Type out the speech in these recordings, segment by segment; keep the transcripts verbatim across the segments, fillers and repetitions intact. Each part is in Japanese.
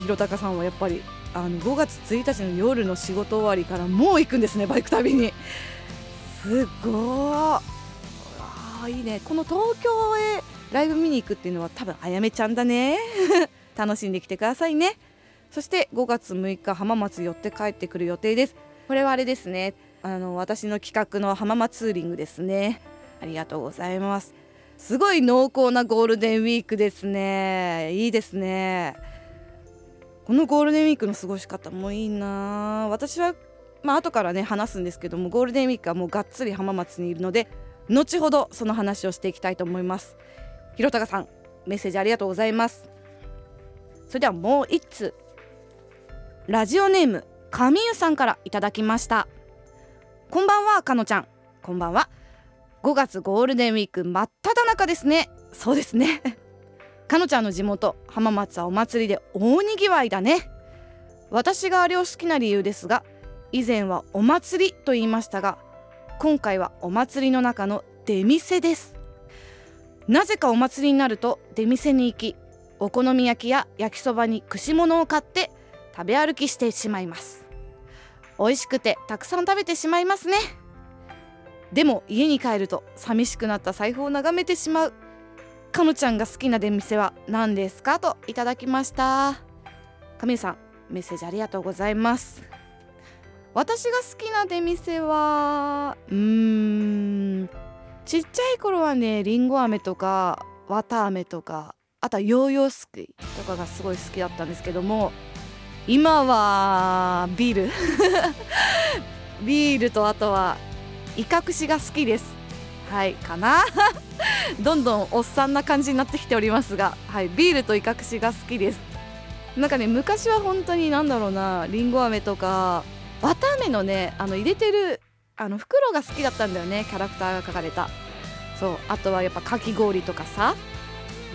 ひろたかさんはやっぱりあのごがつついたちの夜の仕事終わりからもう行くんですね、バイク旅に。すごー、あいいね。この東京へライブ見に行くっていうのは多分あやめちゃんだね楽しんできてくださいね。そしてごがつむいか浜松寄って帰ってくる予定です。これはあれですね、あの私の企画の浜松ツーリングですね。ありがとうございます。すごい濃厚なゴールデンウィークですね。いいですね。このゴールデンウィークの過ごし方もいいな。私はまあ後からね話すんですけども、ゴールデンウィークはもうがっつり浜松にいるので、後ほどその話をしていきたいと思います。ひろたかさん、メッセージありがとうございます。それではもう一通、ラジオネームかみゆさんからいただきました。こんばんは、かのちゃん。こんばんは。ごがつゴールデンウィーク真っ只中ですね。そうですねかのちゃんの地元浜松はお祭りで大にぎわいだね。私があれを好きな理由ですが、以前はお祭りと言いましたが、今回はお祭りの中の出店です。なぜかお祭りになると出店に行き、お好み焼きや焼きそばに串物を買って食べ歩きしてしまいます。美味しくてたくさん食べてしまいますね。でも家に帰ると寂しくなった財布を眺めてしまう。かのちゃんが好きな出店は何ですか、といただきました。かみゆさん、メッセージありがとうございます。私が好きな出店はうーんちっちゃい頃はね、りんご飴とか綿飴とか、あとはヨーヨーすくいとかがすごい好きだったんですけども、今はビールビールと、あとはイカ串が好きです。はいかなどんどんおっさんな感じになってきておりますが、はい、ビールとイカ串が好きです。なんかね、昔は本当になんだろうな、りんご飴とか綿飴のね、あの入れてるあの袋が好きだったんだよね、キャラクターが描かれた。そう、あとはやっぱかき氷とかさ、うん、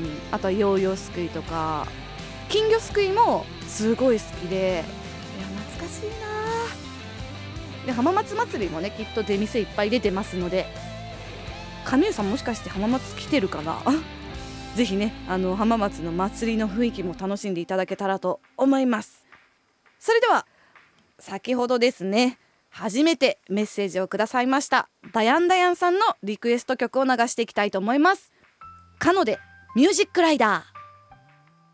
あとはヨーヨーすくいとか金魚すくいもすごい好きで、いや懐かしいな。で浜松祭りもね、きっと出店いっぱい出てますので、かみゆさんもしかして浜松来てるかなぜひね、あの浜松の祭りの雰囲気も楽しんでいただけたらと思います。それでは先ほどですね、初めてメッセージをくださいましたダヤンダヤンさんのリクエスト曲を流していきたいと思います。かのでミュージックライダー。